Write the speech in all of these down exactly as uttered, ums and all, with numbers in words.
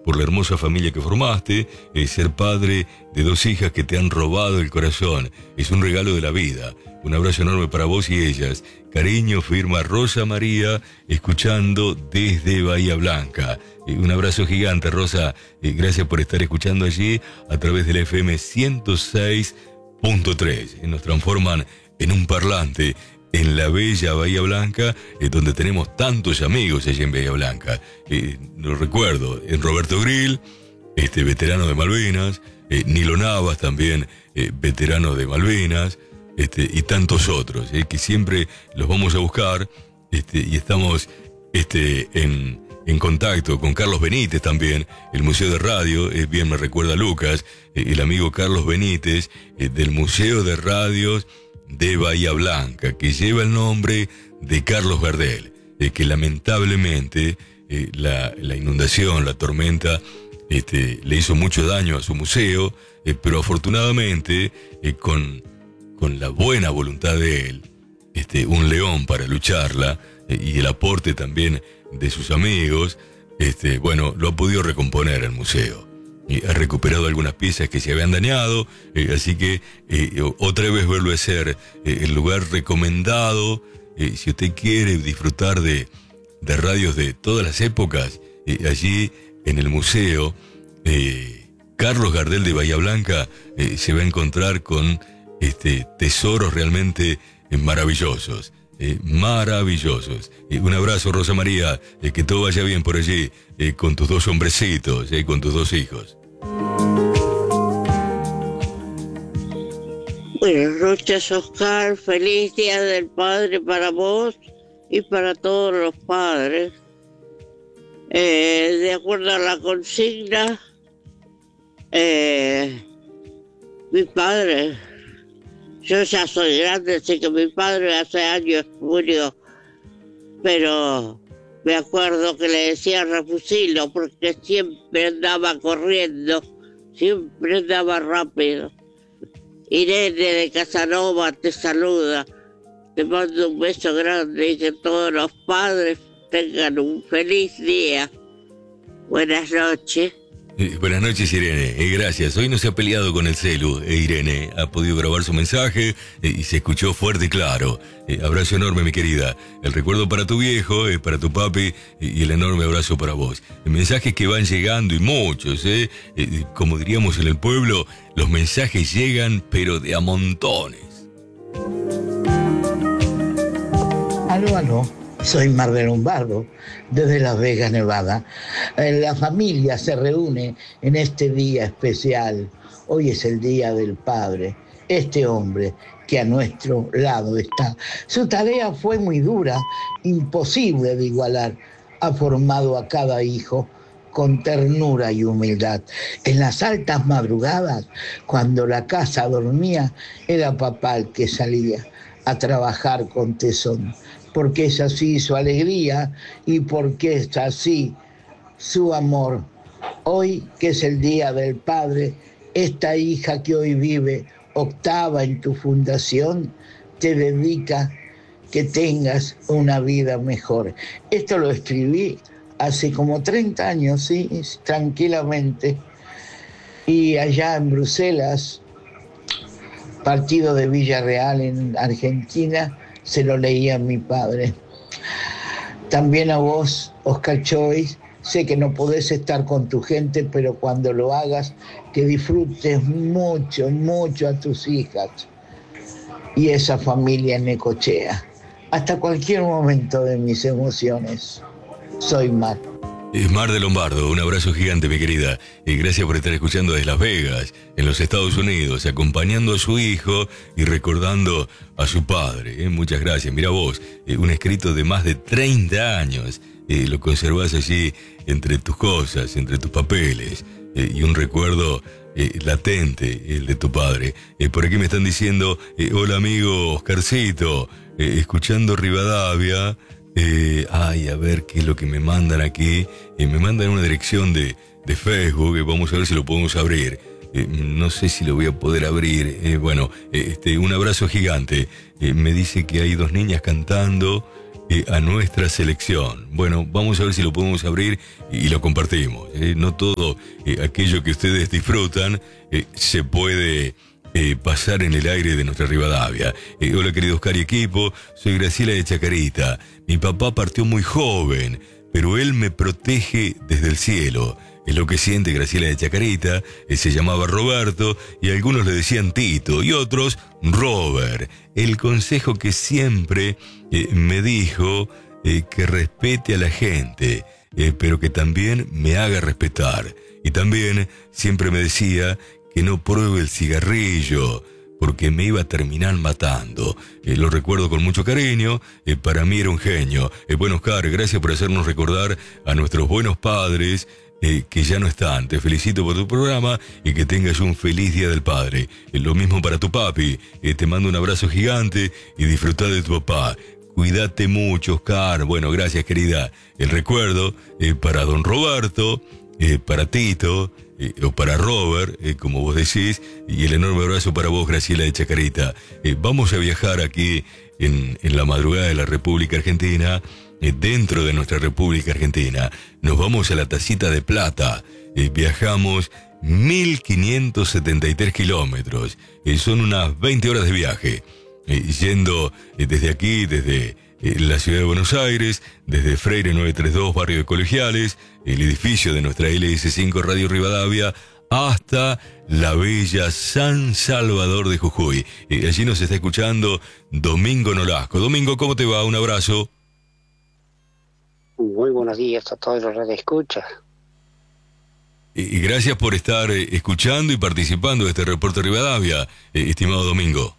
por la hermosa familia que formaste. Eh, ser padre de dos hijas que te han robado el corazón es un regalo de la vida. Un abrazo enorme para vos y ellas. Cariño, firma Rosa María, escuchando desde Bahía Blanca. Eh, un abrazo gigante, Rosa. Eh, gracias por estar escuchando allí a través de la F M ciento seis punto tres. Eh, nos transforman en un parlante en la bella Bahía Blanca, eh, donde tenemos tantos amigos allí en Bahía Blanca. Eh, lo recuerdo, en Roberto Grill, este veterano de Malvinas, eh, Nilo Navas también, eh, veterano de Malvinas, este, y tantos otros, eh, que siempre los vamos a buscar, este, y estamos este, en, en contacto con Carlos Benítez también, el Museo de Radio, eh, bien me recuerda Lucas, eh, el amigo Carlos Benítez, eh, del Museo de Radios de Bahía Blanca, que lleva el nombre de Carlos Gardel, eh, que lamentablemente eh, la, la inundación, la tormenta, este, le hizo mucho daño a su museo, eh, pero afortunadamente, eh, con, con la buena voluntad de él, este, un león para lucharla, eh, y el aporte también de sus amigos, este, bueno, lo ha podido recomponer el museo. Eh, ha recuperado algunas piezas que se habían dañado, eh, así que eh, otra vez vuelve a ser eh, el lugar recomendado. Eh, si usted quiere disfrutar de, de radios de todas las épocas, eh, allí en el museo eh, Carlos Gardel de Bahía Blanca eh, se va a encontrar con este, tesoros realmente eh, maravillosos. Eh, maravillosos. Eh, un abrazo, Rosa María, eh, que todo vaya bien por allí, eh, con tus dos hombrecitos, eh, con tus dos hijos. Buenas noches, Oscar. Feliz Día del Padre para vos y para todos los padres. Eh, de acuerdo a la consigna, eh, mi padre... Yo ya soy grande, así que mi padre hace años murió, pero me acuerdo que le decía refusilo porque siempre andaba corriendo, siempre andaba rápido. Irene de Casanova te saluda, te mando un beso grande y que todos los padres tengan un feliz día. Buenas noches. Eh, buenas noches, Irene. Eh, gracias. Hoy no se ha peleado con el celu. Eh, Irene ha podido grabar su mensaje eh, y se escuchó fuerte y claro. Eh, abrazo enorme, mi querida. El recuerdo para tu viejo, eh, para tu papi eh, y el enorme abrazo para vos. Eh, mensajes que van llegando y muchos, eh. Eh, como diríamos en el pueblo, los mensajes llegan pero de a montones. Aló, aló. Soy Mar de Lombardo, desde Las Vegas, Nevada. La familia se reúne en este día especial. Hoy es el Día del Padre. Este hombre que a nuestro lado está. Su tarea fue muy dura, imposible de igualar. Ha formado a cada hijo con ternura y humildad. En las altas madrugadas, cuando la casa dormía, era papá el que salía a trabajar con tesón. Porque es así su alegría y porque es así su amor. Hoy, que es el Día del Padre, esta hija que hoy vive octava en tu fundación, te dedica que tengas una vida mejor. Esto lo escribí hace como treinta años, sí, tranquilamente. Y allá en Bruselas, partido de Villarreal en Argentina, se lo leía a mi padre. También a vos, Oscar Chois, sé que no podés estar con tu gente, pero cuando lo hagas, que disfrutes mucho, mucho a tus hijas y esa familia en Necochea. Hasta cualquier momento de mis emociones. Soy Mar. Es Mar de Lombardo, un abrazo gigante, mi querida. Y gracias por estar escuchando desde Las Vegas, en los Estados Unidos, acompañando a su hijo y recordando a su padre. ¿eh? Muchas gracias. Mira vos, eh, un escrito de más de treinta años. Eh, lo conservás allí entre tus cosas, entre tus papeles. Eh, y un recuerdo eh, latente, el de tu padre. Eh, por aquí me están diciendo, eh, hola amigo Oscarcito, eh, escuchando Rivadavia. Eh, ay, a ver qué es lo que me mandan aquí. Eh, me mandan una dirección de, de Facebook. Eh, vamos a ver si lo podemos abrir. Eh, no sé si lo voy a poder abrir. Eh, bueno, eh, este, un abrazo gigante. Eh, me dice que hay dos niñas cantando eh, a nuestra selección. Bueno, vamos a ver si lo podemos abrir y, y lo compartimos. Eh. No todo eh, aquello que ustedes disfrutan eh, se puede eh, pasar en el aire de nuestra Rivadavia. Eh, hola querido Oscar y equipo, soy Graciela de Chacarita. Mi papá partió muy joven, pero él me protege desde el cielo. Es lo que siente Graciela de Chacarita. Él se llamaba Roberto y algunos le decían Tito y otros Robert. El consejo que siempre eh, me dijo eh, que respete a la gente, eh, pero que también me haga respetar. Y también siempre me decía que no pruebe el cigarrillo, porque me iba a terminar matando. Eh, lo recuerdo con mucho cariño, eh, para mí era un genio. Eh, bueno, Oscar, gracias por hacernos recordar a nuestros buenos padres, eh, que ya no están. Te felicito por tu programa y que tengas un feliz Día del Padre. Eh, lo mismo para tu papi. Eh, te mando un abrazo gigante y disfruta de tu papá. Cuídate mucho, Oscar. Bueno, gracias, querida. El recuerdo eh, para don Roberto, eh, para Tito, eh, o para Robert, eh, como vos decís, y el enorme abrazo para vos, Graciela de Chacarita. Eh, vamos a viajar aquí en, en la madrugada de la República Argentina, eh, dentro de nuestra República Argentina. Nos vamos a la Tacita de Plata. Eh, viajamos mil quinientos setenta y tres kilómetros. Eh, son unas veinte horas de viaje. Eh, yendo eh, desde aquí, desde eh, la ciudad de Buenos Aires, desde Freire novecientos treinta y dos, barrio de Colegiales, el edificio de nuestra L S cinco Radio Rivadavia, hasta la bella San Salvador de Jujuy. Eh, allí nos está escuchando Domingo Nolasco. Domingo, ¿cómo te va? Un abrazo. Muy buenos días a todos los radioescuchas. Y, y gracias por estar eh, escuchando y participando de este reporte Rivadavia, eh, estimado Domingo.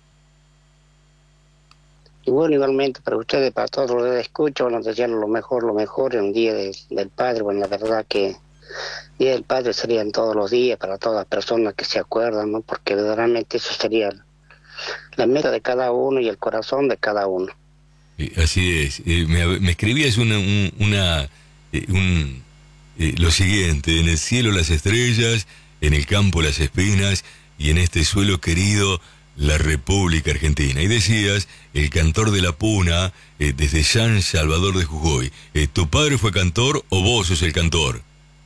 Y bueno, igualmente para ustedes, para todos los que escuchan, bueno, desearles lo mejor, lo mejor en un día de, del Padre. Bueno, la verdad que Día del Padre serían todos los días para todas las personas que se acuerdan, ¿no? Porque verdaderamente eso sería la meta de cada uno y el corazón de cada uno. Eh, así es. Eh, me, me escribías una, un, una, eh, un, eh, lo siguiente: en el cielo las estrellas, en el campo las espinas y en este suelo querido la República Argentina. Y decías, el cantor de la Puna, eh, desde San Salvador de Jujuy. Eh, ¿Tu padre fue cantor o vos sos el cantor?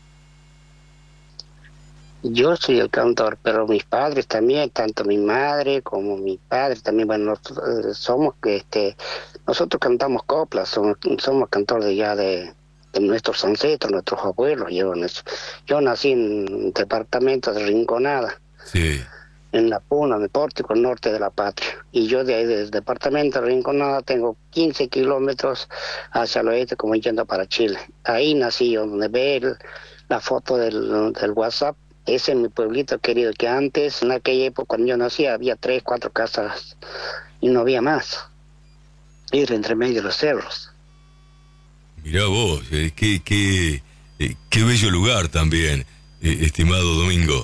Yo soy el cantor, pero mis padres también, tanto mi madre como mi padre también, bueno, nosotros, somos que este, nosotros cantamos coplas, somos, somos cantores de ya de, de nuestros ancestros, nuestros abuelos. Yo, yo nací en un departamento de Rinconada. Sí. En La Puna, en el pórtico norte de la patria. Y yo de ahí, desde el departamento de Rinconada, tengo quince kilómetros hacia el oeste, como yendo para Chile. Ahí nací yo, donde ve el, la foto del, del WhatsApp. Ese es mi pueblito querido, que antes, en aquella época, cuando yo nací, había tres, cuatro casas y no había más. Ir entre medio de los cerros. Mirá vos, eh, qué, qué, eh, qué bello lugar también, eh, estimado Domingo.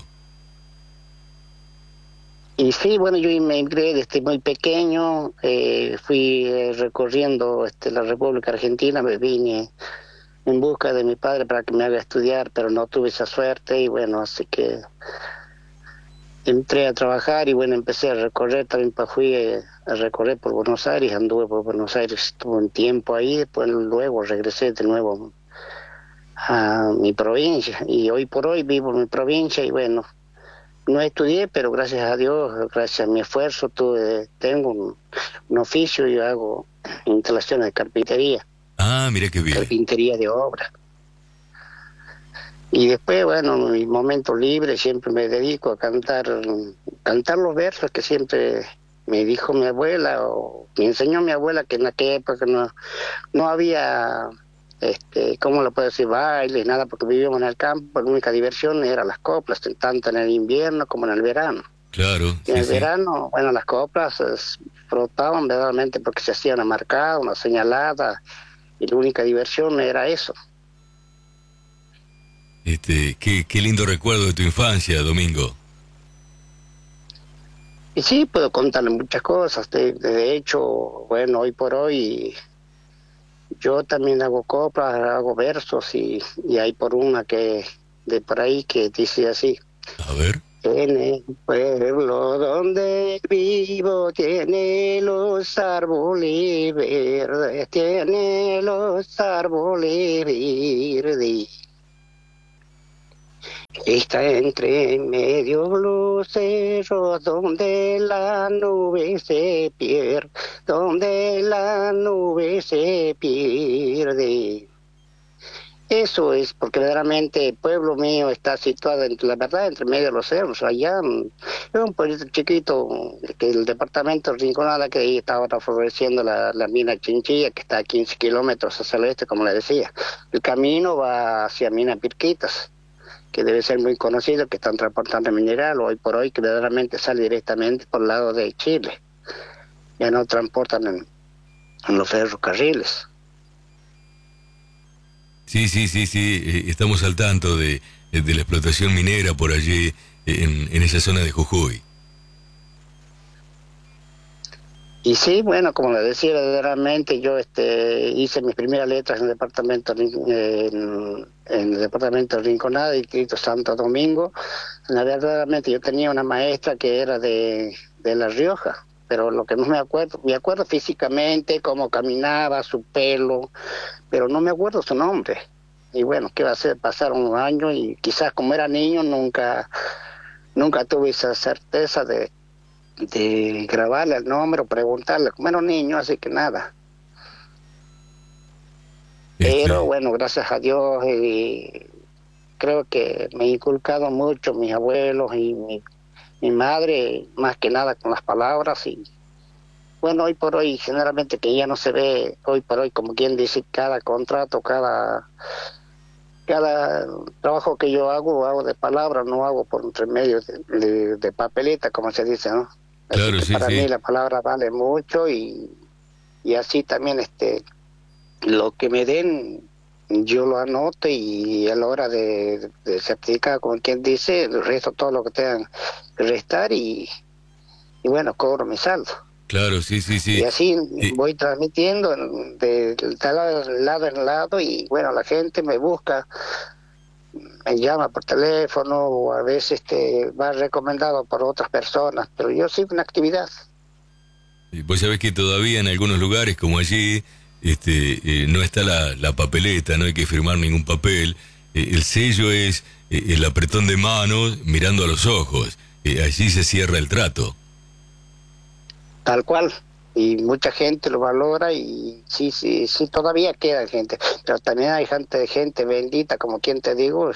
Y sí, bueno, yo me migré desde muy pequeño, eh, fui eh, recorriendo este, la República Argentina, me vine en busca de mi padre para que me haga estudiar, pero no tuve esa suerte y bueno, así que entré a trabajar y bueno, empecé a recorrer, también fui eh, a recorrer por Buenos Aires, anduve por Buenos Aires, estuve un tiempo ahí, después luego regresé de nuevo a mi provincia y hoy por hoy vivo en mi provincia y bueno, no estudié, pero gracias a Dios, gracias a mi esfuerzo, tuve, tengo un, un oficio y hago instalaciones de carpintería. Ah, mira qué bien. Carpintería de obra. Y después, bueno, en mi momento libre siempre me dedico a cantar, cantar los versos que siempre me dijo mi abuela, o me enseñó mi abuela, que en aquella época no, no había... Este, ¿cómo lo puedo decir? Bailes, nada, porque vivíamos en el campo, la única diversión era las coplas, tanto en el invierno como en el verano. Claro. Y en sí, el sí. verano, bueno, las coplas eh, frotaban verdaderamente porque se hacía una marcada, una señalada, y la única diversión era eso. Este, qué, qué lindo recuerdo de tu infancia, Domingo. Y sí, puedo contarle muchas cosas, de, de hecho, bueno, hoy por hoy... Yo también hago coplas, hago versos y, y hay por una que de por ahí que dice así. A ver. En el pueblo donde vivo tiene los árboles verdes, tiene los árboles verdes. Está entre medio los cerros donde la nube se pierde, donde la nube se pierde. Eso es porque verdaderamente el pueblo mío está situado, entre, la verdad, entre medio de los cerros. Allá es un pueblito chiquito, que el departamento de Rinconada, que ahí está ahora floreciendo la, la mina Chinchilla, que está a quince kilómetros hacia el oeste, como le decía. El camino va hacia Mina Pirquitas, que debe ser muy conocido, que están transportando mineral hoy por hoy, que verdaderamente sale directamente por el lado de Chile. Ya no transportan en, en los ferrocarriles. Sí, sí, sí, sí, eh, estamos al tanto de, de la explotación minera por allí, en, en esa zona de Jujuy. Y sí, bueno, como le decía, verdaderamente yo este, hice mis primeras letras en el departamento en, en el departamento de Rinconada, distrito Santo Domingo. La verdaderamente yo tenía una maestra que era de, de La Rioja, pero lo que no me acuerdo, me acuerdo físicamente cómo caminaba, su pelo, pero no me acuerdo su nombre. Y bueno, ¿qué va a hacer? Pasaron unos años y quizás como era niño nunca, nunca tuve esa certeza de de grabarle el nombre o preguntarle, como era un niño, así que nada. Este... Pero bueno, gracias a Dios, eh, creo que me he inculcado mucho mis abuelos y mi, mi madre, más que nada con las palabras. Y bueno, hoy por hoy, generalmente que ya no se ve, hoy por hoy, como quien dice, cada contrato, cada cada trabajo que yo hago, hago de palabras, no hago por entre medio de, de, de papeleta, como se dice, ¿no? Claro, sí, para sí. mí la palabra vale mucho y, y así también este lo que me den yo lo anoto y a la hora de, de certificar, como quien dice, el resto todo lo que tengan que restar y, y bueno, cobro mi saldo. Claro, sí, sí, sí. Y así y... voy transmitiendo de, de lado en lado y bueno, la gente me busca, me llama por teléfono o a veces este, va recomendado por otras personas, pero yo sigo en actividad. Vos sabés que todavía en algunos lugares como allí este, eh, no está la, la papeleta, no hay que firmar ningún papel, eh, el sello es eh, el apretón de manos mirando a los ojos, eh, allí se cierra el trato. Tal cual, y mucha gente lo valora y sí, sí, sí, todavía queda gente, pero también hay gente, gente bendita, como quien te digo,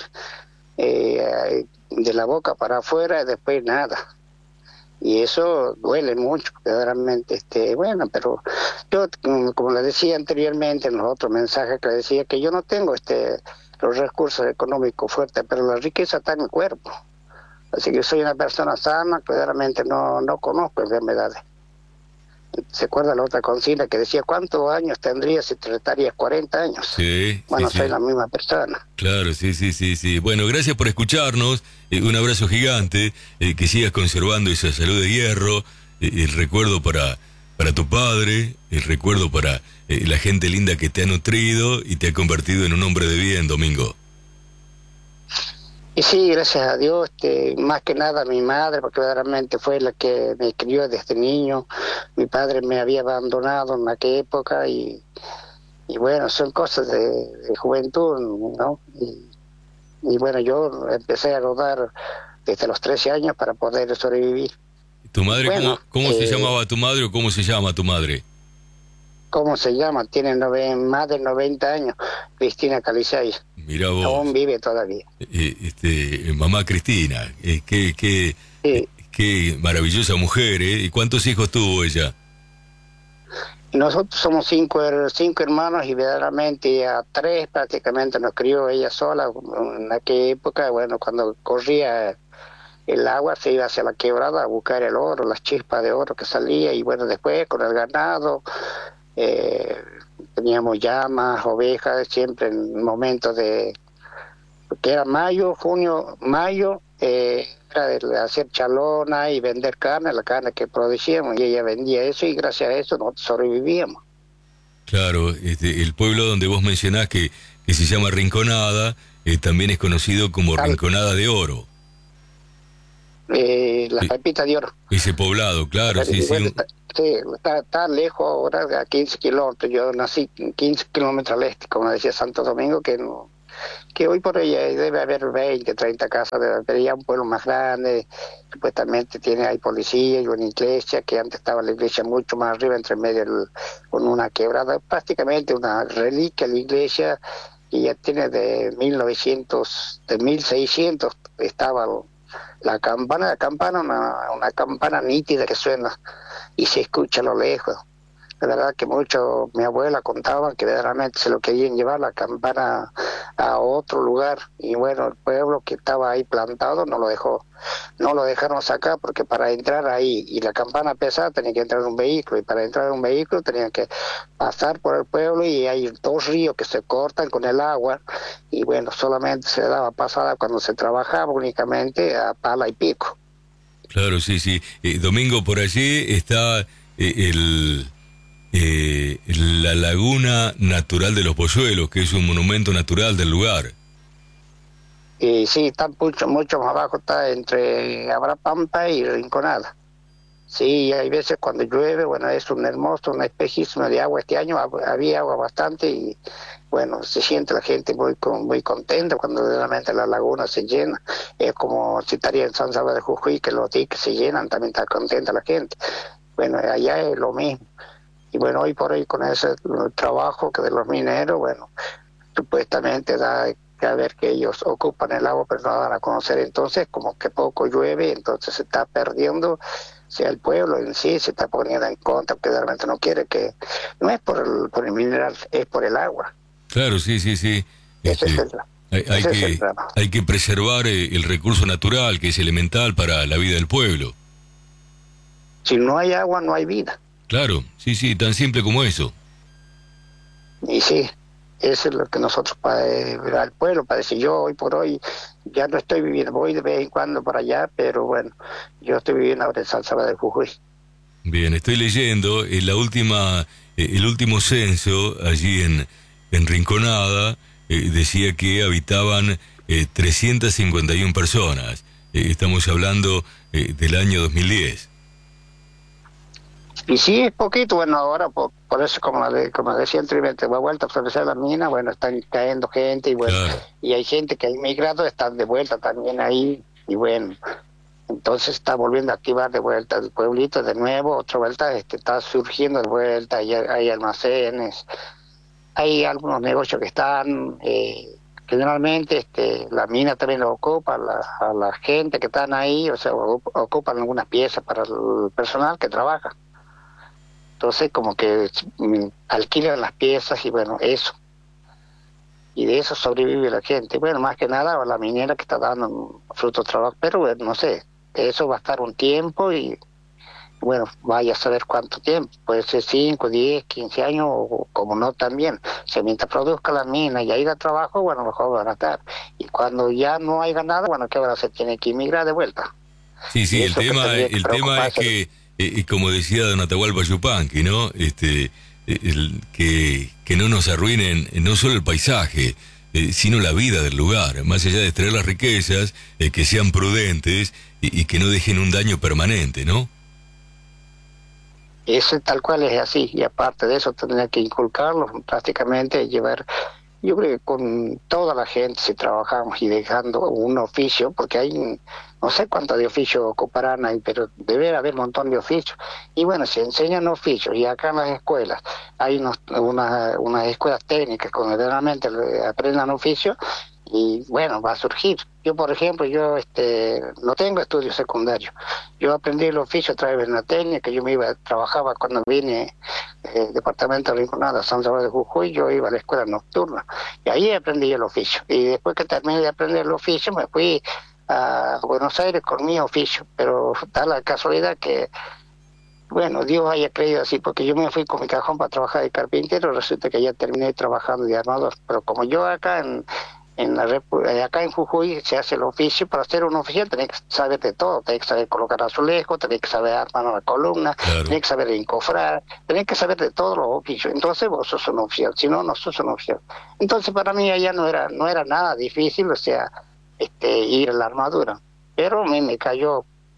eh, de la boca para afuera y después nada. Y eso duele mucho, verdaderamente, este, bueno, pero yo, como le decía anteriormente en los otros mensajes que le decía, que yo no tengo este los recursos económicos fuertes, pero la riqueza está en el cuerpo. Así que soy una persona sana, verdaderamente no, no conozco enfermedades. ¿Se acuerda la otra consigna que decía cuántos años tendrías si tratarías cuarenta años? Sí. Bueno, sí, soy sí. la misma persona. Claro, sí, sí, sí, sí. Bueno, gracias por escucharnos. Eh, un abrazo gigante. Eh, que sigas conservando esa salud de hierro. Eh, el recuerdo para, para tu padre. El recuerdo para eh, la gente linda que te ha nutrido y te ha convertido en un hombre de bien, Domingo. Y sí, gracias a Dios, este, más que nada mi madre, porque verdaderamente fue la que me crió desde niño. Mi padre me había abandonado en aquella época y, y bueno, son cosas de, de juventud, ¿no? Y, y bueno, yo empecé a rodar desde los trece años para poder sobrevivir. ¿Tu madre, bueno, cómo, cómo eh, se llamaba tu madre o cómo se llama tu madre? ¿Cómo se llama? Tiene nove, más de noventa años, Cristina Calizay. Mirá vos. Aún vive todavía. Eh, este, mamá Cristina, eh, qué, qué, Sí. eh, qué maravillosa mujer, ¿eh? ¿Y cuántos hijos tuvo ella? Nosotros somos cinco, cinco hermanos y verdaderamente a tres prácticamente nos crió ella sola. En aquella época, bueno, cuando corría el agua se iba hacia la quebrada a buscar el oro, las chispas de oro que salía y bueno, después con el ganado eh, teníamos llamas, ovejas, siempre en momentos de, que era mayo, junio, mayo, eh, era de hacer chalona y vender carne, la carne que producíamos, y ella vendía eso y gracias a eso nosotros sobrevivíamos. Claro, este, el pueblo donde vos mencionás que, que se llama Rinconada, eh, también es conocido como Tal. Rinconada de Oro. eh, la Sí. Pepita de Oro. Ese poblado, claro, sí, Y sí. bueno, un- está, sí, está, está lejos ahora, a quince kilómetros. Yo nací quince kilómetros al este, como decía Santo Domingo, que no, que hoy por hoy debe haber veinte, treinta casas, debe haber ya un pueblo más grande, supuestamente tiene hay policía y una iglesia, que antes estaba la iglesia mucho más arriba, entre medio del, con una quebrada, prácticamente una reliquia la iglesia, y ya tiene de mil novecientos, de mil seiscientos, estaba la campana, la campana, una, una campana nítida que suena y se escucha a lo lejos. La verdad que mucho, mi abuela contaba que verdaderamente se lo querían llevar la campana a otro lugar, y bueno, el pueblo que estaba ahí plantado no lo dejó, no lo dejaron sacar, porque para entrar ahí y la campana pesada tenía que entrar un vehículo, y para entrar en un vehículo tenían que pasar por el pueblo, y hay dos ríos que se cortan con el agua, y bueno, solamente se daba pasada cuando se trabajaba únicamente a pala y pico. Claro, sí, sí. Eh, Domingo, por allí está eh, el, eh, la Laguna Natural de los Polluelos, que es un monumento natural del lugar. Y sí, está mucho, mucho más abajo, está entre Abrapampa y Rinconada. Sí, hay veces cuando llueve, bueno, es un hermoso, un espejísimo de agua. Este año hab- había agua bastante, y bueno, se siente la gente muy con- muy contenta cuando realmente la laguna se llena. Es como si estaría en San Salvador de Jujuy, que los diques se llenan, también está contenta la gente. Bueno, allá es lo mismo. Y bueno, hoy por hoy con ese uh, trabajo que de los mineros, bueno, supuestamente da que a ver que ellos ocupan el agua, pero no dan a conocer. Entonces, como que poco llueve, entonces se está perdiendo, o sea, el pueblo en sí se está poniendo en contra, porque realmente no quiere que, no es por el, por el mineral, es por el agua. Claro, sí, sí, sí. Ese es Este, el, hay, hay ese es el que, drama. hay que preservar eh, el recurso natural, que es elemental para la vida del pueblo. Si no hay agua, no hay vida. Claro, sí, sí, tan simple como eso. Y sí, eso es lo que nosotros para al pueblo padece. Yo hoy por hoy ya no estoy viviendo, voy de vez en cuando para allá, pero bueno, yo estoy viviendo ahora en San Salvador de Jujuy. Bien, estoy leyendo eh, la última, eh, el último censo allí en, en Rinconada, eh, decía que habitaban eh, trescientas cincuenta y una personas. Eh, estamos hablando eh, del año dos mil diez. Y sí, es poquito, bueno, ahora por, por eso, como, de, como decía anteriormente, va a vuelta a ofrecer la mina, bueno, están cayendo gente, y bueno, Claro. y hay gente que ha inmigrado, están de vuelta también ahí, y bueno, entonces está volviendo a activar de vuelta el pueblito de nuevo, otra vuelta, este, está surgiendo de vuelta, hay, hay almacenes, hay algunos negocios que están, eh, generalmente este, la mina también lo ocupa, la, a la gente que están ahí, o sea, ocup- ocupan algunas piezas para el personal que trabaja. Entonces como que mm, alquilan las piezas, y bueno, eso. Y de eso sobrevive la gente. Bueno, más que nada la minera que está dando frutos de trabajo, pero bueno, no sé, eso va a estar un tiempo, y bueno, vaya a saber cuánto tiempo, puede ser cinco, diez, quince años, o como no también. O sea, mientras produzca la mina y haya trabajo, bueno, mejor van a estar. Y cuando ya no haya nada, bueno, ¿qué ahora se tiene que emigrar de vuelta? Sí, sí, Y el eso que tema, tendría que el tema es preocuparse. que, eh, eh, como decía don Atahualpa Yupanqui, ¿no? Este, eh, el- que, que no nos arruinen eh, no solo el paisaje, eh, sino la vida del lugar, más allá de extraer las riquezas, eh, que sean prudentes y, y que no dejen un daño permanente, ¿no? Eso tal cual es así, y aparte de eso tendría que inculcarlo, prácticamente llevar, yo creo que con toda la gente, si trabajamos y dejando un oficio, porque hay, no sé cuántos de oficios ocuparán ahí, pero debe haber un montón de oficios. Y bueno, se enseñan oficios, y acá en las escuelas hay unos, unas, unas escuelas técnicas donde realmente aprendan oficio, y bueno, va a surgir. Yo, por ejemplo, yo este no tengo estudios secundarios. Yo aprendí el oficio a través de una técnica. Yo me iba, trabajaba cuando vine eh, departamento de Rinconada, San Salvador de Jujuy, yo iba a la escuela nocturna, y ahí aprendí el oficio. Y después que terminé de aprender el oficio, me fui a Buenos Aires con mi oficio, pero da la casualidad que, bueno, Dios haya creído así, porque yo me fui con mi cajón para trabajar de carpintero, resulta que ya terminé trabajando de armador. Pero como yo acá en En la repu- eh, acá en Jujuy se hace el oficio. Para ser un oficial tenés que saber de todo, tenés que saber colocar azulejos, tenés que saber armar una columna, Claro. tenés que saber encofrar, tenés que saber de todos los oficios. Entonces vos sos un oficial, si no, no sos un oficial. Entonces para mí allá no era, no era nada difícil, o sea, este, ir a la armadura. Pero a mí me cayó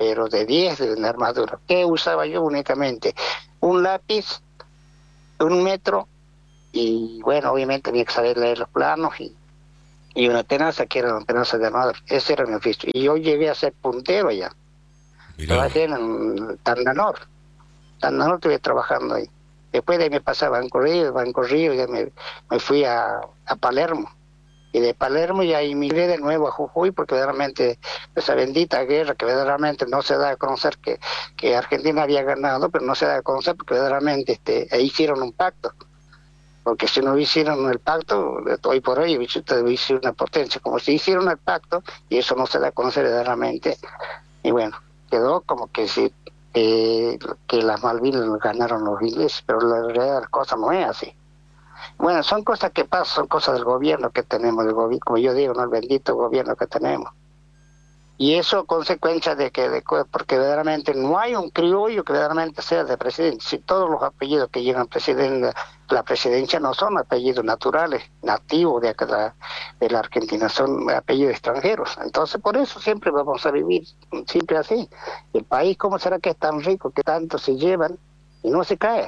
pero de diez de una armadura. ¿Qué usaba yo únicamente? Un lápiz, un metro, y bueno, obviamente tenía que saber leer los planos, y, y una tenaza, que era una tenaza de armadura. Ese era mi oficio. Y yo llegué a ser puntero allá. Mirá. Trabajé en Tandanor. Tandanor estuve trabajando ahí. Después de ahí me pasé a Banco Río, Banco Río, ya me, me fui a, a Palermo. Y de Palermo ya emigré de nuevo a Jujuy, porque verdaderamente esa bendita guerra que verdaderamente no se da a conocer que, que Argentina había ganado, pero no se da a conocer porque verdaderamente este, hicieron un pacto. Porque si no hicieron el pacto, hoy por hoy hubiese una potencia. Como si hicieron el pacto, y eso no se da a conocer verdaderamente. Y bueno, quedó como que si eh, que las Malvinas ganaron los ingleses, pero la realidad de las cosas no es así. Bueno, son cosas que pasan, son cosas del gobierno que tenemos, del gobierno, como yo digo, ¿no? El bendito gobierno que tenemos. Y eso consecuencia de que, de, porque verdaderamente no hay un criollo que verdaderamente sea de presidente. Si todos los apellidos que llegan a la presidencia no son apellidos naturales, nativos de acá, de la, de la Argentina, son apellidos extranjeros. Entonces por eso siempre vamos a vivir siempre así. El país, ¿cómo será que es tan rico, que tanto se llevan y no se cae?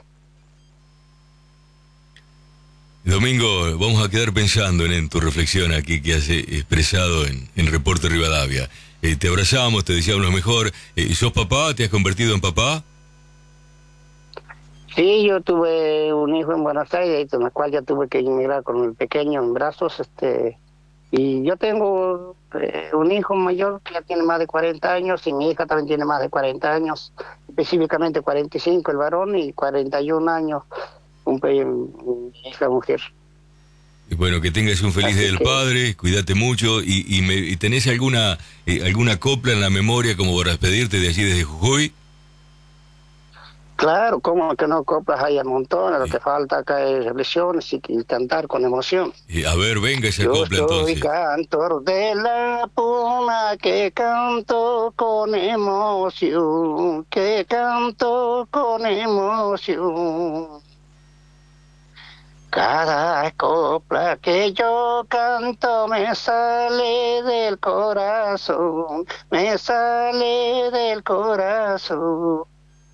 Domingo, vamos a quedar pensando en, en tu reflexión aquí que has expresado en, en Reporte Rivadavia. Eh, te abrazamos, te deseamos lo mejor. Eh, ¿Sos papá? ¿Te has convertido en papá? Sí, yo tuve un hijo en Buenos Aires, en el cual ya tuve que emigrar con el pequeño en brazos. este Y yo tengo eh, un hijo mayor que ya tiene más de cuarenta años, y mi hija también tiene más de cuarenta años, específicamente cuarenta y cinco el varón y cuarenta y un años un pe- mi hija mujer. Bueno, que tengas un feliz Así Día del que- Padre, cuídate mucho. ¿Y, y, me, y tenés alguna eh, alguna copla en la memoria como para despedirte de allí desde Jujuy? Claro, como que no coplas hay a montones, lo que falta acá es reflexiones y, y cantar con emoción. Eh, a ver, venga esa Yo copla soy entonces. cantor de la puna, que canto con emoción, que canto con emoción. Cada copla que yo canto me sale del corazón, me sale del corazón.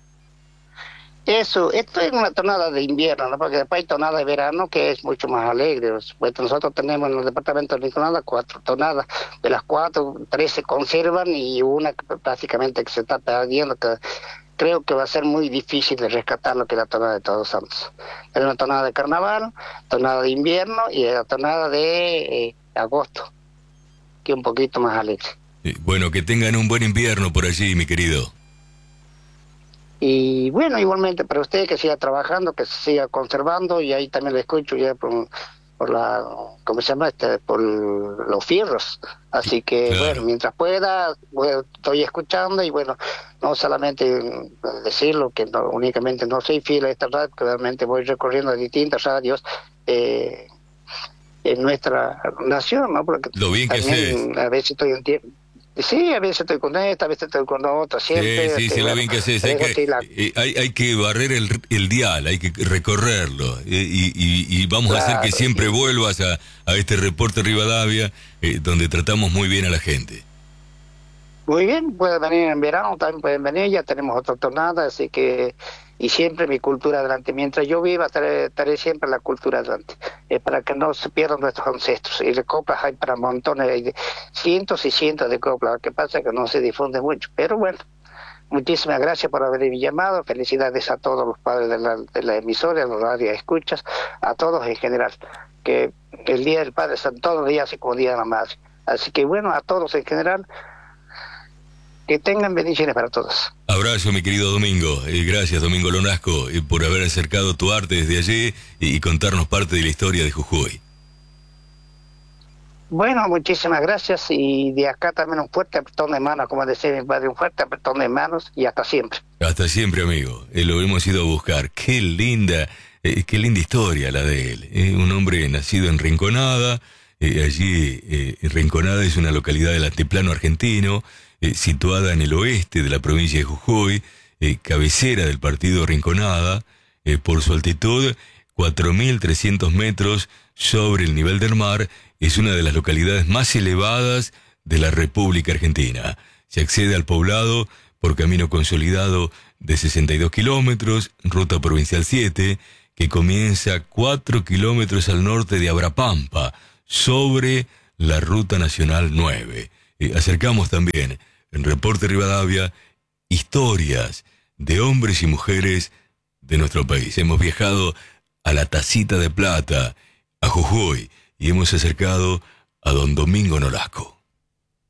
Eso, esto es una tonada de invierno, ¿no? Porque después hay tonada de verano que es mucho más alegre. Pues nosotros tenemos en el departamento de Rinconada cuatro tonadas, de las cuatro, tres se conservan y una que prácticamente que se está perdiendo, que creo que va a ser muy difícil de rescatar, lo que es la tonada de Todos Santos. Es una tonada de carnaval, tonada de invierno y la tonada de eh, agosto, que es un poquito más alegre. Eh, bueno, que tengan un buen invierno por allí, mi querido. Y bueno, igualmente para usted, que siga trabajando, que se siga conservando, y ahí también le escucho ya por, por la, ¿cómo se llama? este Por los fierros. Así que Claro. bueno, mientras pueda, bueno, estoy escuchando, y bueno, no solamente decirlo, que no, únicamente no soy fiel a esta radio, que realmente voy recorriendo distintas radios eh, en nuestra nación, ¿no? Porque Lo bien que también a veces estoy en tiempo. Sí, a veces estoy con esta, a veces estoy con otra, siempre. Sí, sí, este, sí, lo bueno, bien que haces. Hay pero que, sí, la- eh, hay, hay que barrer el, el dial, hay que recorrerlo. eh, y, y, y vamos a hacer que Claro, siempre sí. vuelvas a, a este Reporte Rivadavia, eh, donde tratamos muy bien a la gente. Muy bien, pueden venir en verano, también pueden venir, ya tenemos otra tornada, así que, y siempre mi cultura adelante. Mientras yo viva, estaré, estaré siempre la cultura adelante. Es para que no se pierdan nuestros ancestros. Y de coplas hay para montones, hay de cientos y cientos de coplas. Lo que pasa es que no se difunde mucho. Pero bueno, muchísimas gracias por haberme llamado. Felicidades a todos los padres de la, de la emisora, a los radio escuchas, a todos en general. Que el Día del Padre son todos los días así como Día de la Madre. Así que bueno, a todos en general, que tengan bendiciones para todos. Abrazo, mi querido Domingo. Eh, gracias, Domingo Lonasco, eh, por haber acercado tu arte desde allí y, y contarnos parte de la historia de Jujuy. Bueno, muchísimas gracias, y de acá también un fuerte apretón de manos, como decía mi padre, un fuerte apretón de manos, y hasta siempre. Hasta siempre, amigo. Eh, lo hemos ido a buscar. Qué linda, eh, qué linda historia la de él. Eh, un hombre nacido en Rinconada. Eh, allí, eh, Rinconada es una localidad del altiplano argentino, eh, situada en el oeste de la provincia de Jujuy, eh, cabecera del partido Rinconada, eh, por su altitud, cuatro mil trescientos metros sobre el nivel del mar. Es una de las localidades más elevadas de la República Argentina. Se accede al poblado por camino consolidado de sesenta y dos kilómetros, ruta provincial siete, que comienza cuatro kilómetros al norte de Abrapampa, sobre la ruta nacional nueve. Eh, acercamos también, en Reporte Rivadavia, historias de hombres y mujeres de nuestro país. Hemos viajado a la Tacita de Plata, a Jujuy, y hemos acercado a don Domingo Nolasco.